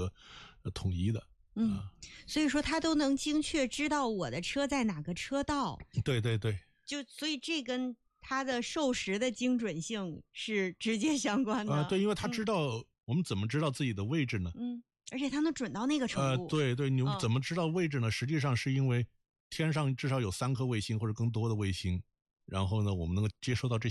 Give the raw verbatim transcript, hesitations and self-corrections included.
个、呃、统一的。 嗯、呃，所以说它都能精确知道我的车在哪个车道。 对对对， 就所以这跟它的授时的精准性是直接相关的。 呃，对，因为它知道、嗯、我们怎么知道自己的位置呢？ 嗯，而且它能准到那个程度。 呃，对对，你怎么知道位置呢？嗯、实际上是因为天上至少有三颗卫星或者更多的卫星，然后呢，我们能够接收到这些